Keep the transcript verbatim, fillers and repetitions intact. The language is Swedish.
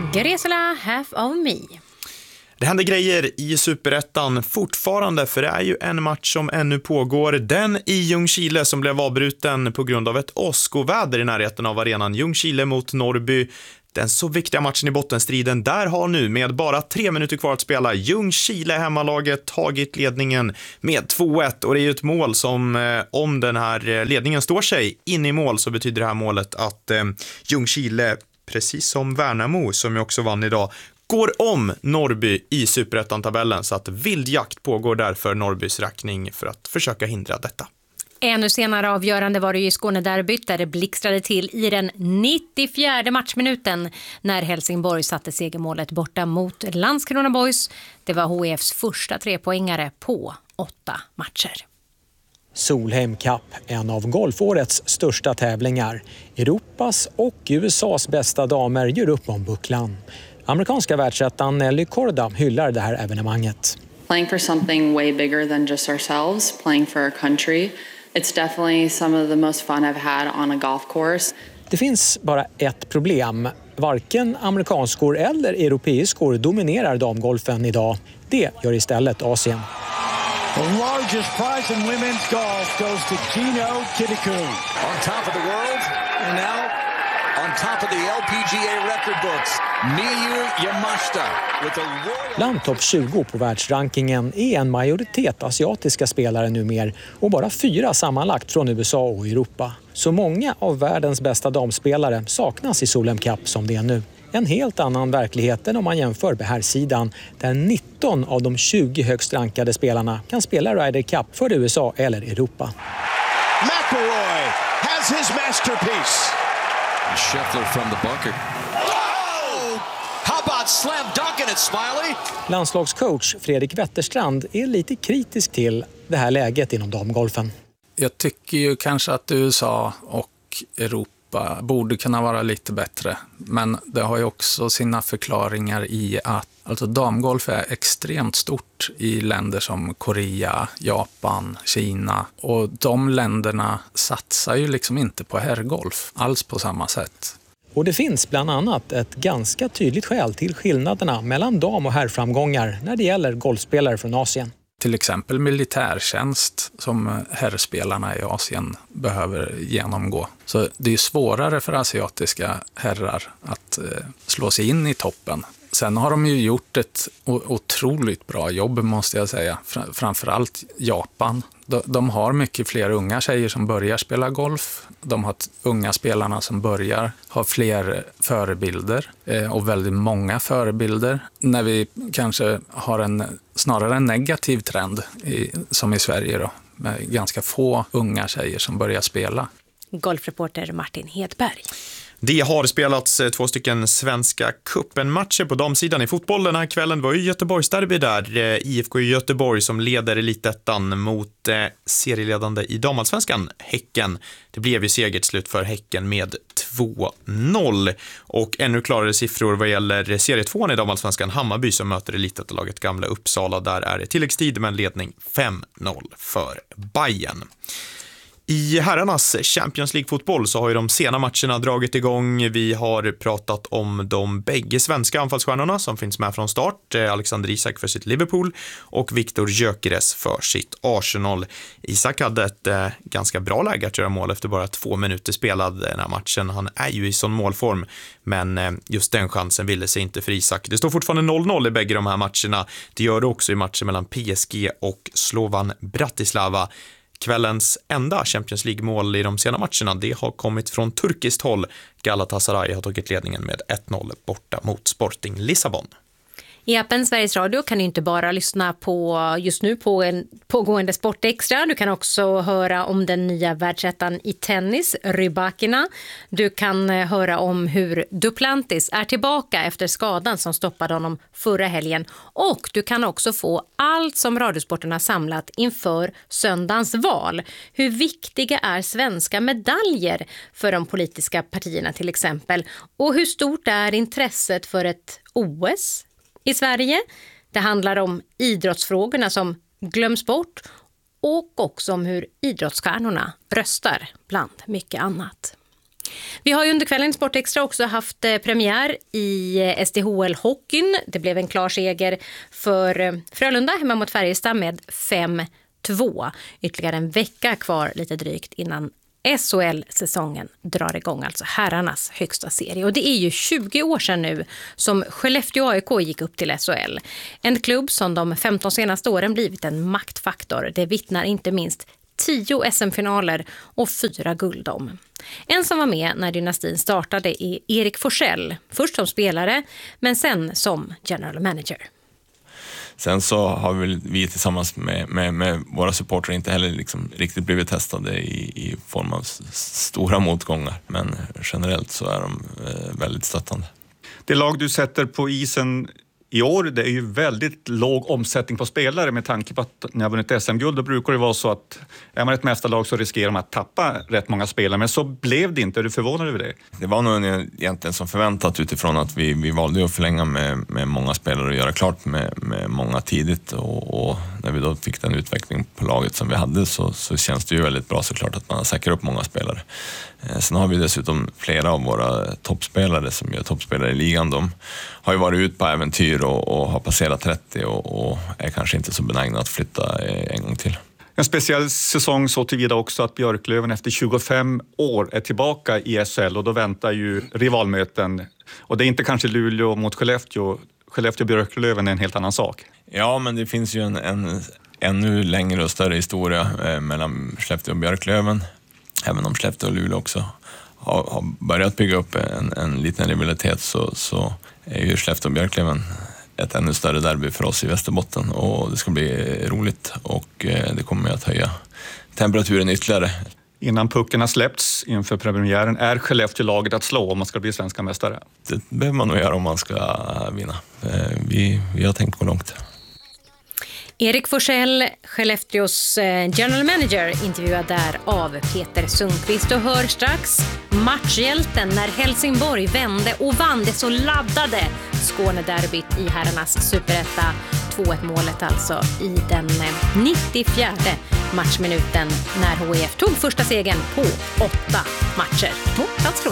Gresela Half of Me. Det händer grejer i Superettan fortfarande, för det är ju en match som ännu pågår. Den i Ljungskile som blev avbruten på grund av ett åskoväder i närheten av arenan. Ljungskile mot Norrby. Den så viktiga matchen i bottenstriden, där har nu med bara tre minuter kvar att spela Ljungskile hemmalaget tagit ledningen med två ett. Och det är ju ett mål som, eh, om den här ledningen står sig in i mål, så betyder det här målet att eh, Ljungskile, precis som Värnamo som ju också vann idag, går om Norrby i Superettan-tabellen, så att vildjakt pågår där för Norrbys räkning för att försöka hindra detta. Ännu senare avgörande var det ju i Skånederbyt där det blixtrade till i den nittiofjärde matchminuten när Helsingborg satte segermålet borta mot Landskrona Boys. Det var H I F:s första trepoängare på åtta matcher. Solheim Cup, en av golfårets största tävlingar. Europas och U S A:s bästa damer gör upp om bucklan. Amerikanska världsettan Nelly Korda hyllar det här evenemanget. Playing for something way bigger than just ourselves, playing for our country. It's definitely some of the most fun I've had on a golf course. Det finns bara ett problem. Varken amerikanskor eller europeiskor dominerar damgolfen idag. Det gör istället Asien. The largest prize in women's golf goes to Gino Kitakun. On top of the world, and now on top of the L P G A record books, Miyu Yamashita with a royal... Bland topp tjugo på världsrankingen är en majoritet asiatiska spelare numera och bara fyra sammanlagt från U S A och Europa. Så många av världens bästa damspelare saknas i Solheim Cup som det är nu. En helt annan verklighet än om man jämför med här sidan, där nitton av de tjugo högst rankade spelarna kan spela Ryder Cup för U S A eller Europa. McIlroy has his masterpiece. Scheffler from the bunker. Oh! How about slam dunking it, Smiley? Landslagscoach Fredrik Wetterstrand är lite kritisk till det här läget inom damgolfen. Jag tycker ju kanske att U S A och Europa borde kunna vara lite bättre. Men det har ju också sina förklaringar i att alltså damgolf är extremt stort i länder som Korea, Japan, Kina. Och de länderna satsar ju liksom inte på herrgolf alls på samma sätt. Och det finns bland annat ett ganska tydligt skäl till skillnaderna mellan dam- och herrframgångar när det gäller golfspelare från Asien. Till exempel militärtjänst som herrspelarna i Asien behöver genomgå. Så det är svårare för asiatiska herrar att eh, slå sig in i toppen. Sen har de ju gjort ett otroligt bra jobb, måste jag säga. Framförallt Japan. De har mycket fler unga tjejer som börjar spela golf. De har unga spelarna som börjar ha fler förebilder och väldigt många förebilder. När vi kanske har en snarare en negativ trend i, som i Sverige då, med ganska få unga tjejer som börjar spela. Golfreporter Martin Hedberg. Det har spelats två stycken svenska cupen-matcher på damsidan i fotboll den här kvällen. Det var ju Göteborgsderby där. I F K Göteborg som leder elitettan mot eh, serieledande i damallsvenskan, Häcken. Det blev ju seger till slut för Häcken med två noll. Och ännu klarare siffror vad gäller serietvåan i damallsvenskan, Hammarby som möter elitettalaget Gamla Uppsala. Där är det tilläggstid med en ledning fem noll för Bayern. I herrarnas Champions League-fotboll så har ju de sena matcherna dragit igång. Vi har pratat om de bägge svenska anfallsstjärnorna som finns med från start. Alexander Isak för sitt Liverpool och Viktor Gyökeres för sitt Arsenal. Isak hade ett eh, ganska bra läge att göra mål efter bara två minuter spelad den här matchen. Han är ju i sån målform, men eh, just den chansen ville sig inte för Isak. Det står fortfarande noll noll i bägge de här matcherna. Det gör det också i matchen mellan P S G och Slovan Bratislava. Kvällens enda Champions League-mål i de sena matcherna, det har kommit från turkiskt håll. Galatasaray har tagit ledningen med ett noll borta mot Sporting Lissabon. I appen Sveriges Radio kan du inte bara lyssna på just nu på en pågående Sportextra. Du kan också höra om den nya världsettan i tennis, Rybakina. Du kan höra om hur Duplantis är tillbaka efter skadan som stoppade honom förra helgen. Och du kan också få allt som Radiosporten har samlat inför söndagens val. Hur viktiga är svenska medaljer för de politiska partierna till exempel? Och hur stort är intresset för ett O S i Sverige? Det handlar om idrottsfrågorna som glöms bort och också om hur idrottsstjärnorna röstar bland mycket annat. Vi har ju under kvällen i Sportextra också haft premiär i S D H L-hockeyn. Det blev en klar seger för Frölunda hemma mot Färjestad med fem två. Ytterligare en vecka kvar lite drygt innan S H L-säsongen drar igång, alltså herrarnas högsta serie. Och det är ju tjugo år sedan nu som Skellefteå A I K gick upp till S H L. En klubb som de femton senaste åren blivit en maktfaktor. Det vittnar inte minst tio S M-finaler och fyra guld om. En som var med när dynastin startade är Erik Forsell. Först som spelare, men sen som general manager. Sen så har vi, vi tillsammans med, med, med våra supportrar inte heller liksom riktigt blivit testade i, i form av stora motgångar. Men generellt så är de eh, väldigt stöttande. Det lag du sätter på isen i år, det är ju väldigt låg omsättning på spelare med tanke på att när jag vunnit S M-guld då brukar det vara så att är man ett mästarlag så riskerar man att tappa rätt många spelare. Men så blev det inte. Är du förvånad över det? Det var nog egentligen som förväntat utifrån att vi, vi valde att förlänga med, med många spelare och göra klart med, med många tidigt. Och, och när vi då fick den utveckling på laget som vi hade så, så känns det ju väldigt bra såklart att man säkrar upp många spelare. Sen har vi dessutom flera av våra toppspelare som är toppspelare i ligan. De har ju varit ut på äventyr och, och har passerat trettio och, och är kanske inte så benägna att flytta en gång till. En speciell säsong så tillvida också att Björklöven efter tjugofem år är tillbaka i S H L och då väntar ju rivalmöten. Och det är inte kanske Luleå mot Skellefteå. Skellefteå-Björklöven är en helt annan sak. Ja, men det finns ju en, en ännu längre och större historia eh, mellan Skellefteå och Björklöven. Även om Skellefteå och Luleå också har, har börjat bygga upp en, en liten rivalitet så, så är ju Skellefteå och Björklöven ett ännu större derby för oss i Västerbotten och det ska bli roligt och eh, det kommer att höja temperaturen ytterligare. Innan pucken har släppts inför premiären är Skellefteå-laget att slå om man ska bli svenska mästare? Det behöver man nog göra om man ska vinna. Eh, vi, vi har tänkt gå långt. Erik Forsell, Skellefteås general manager, intervjuad där av Peter Sundqvist. Och hör strax matchhjälten när Helsingborg vände och vann det så laddade Skånederbyt i herrarnas superetta. två ett målet alltså i den nittiofjärde matchminuten när H I F tog första segern på åtta matcher på Landskrona.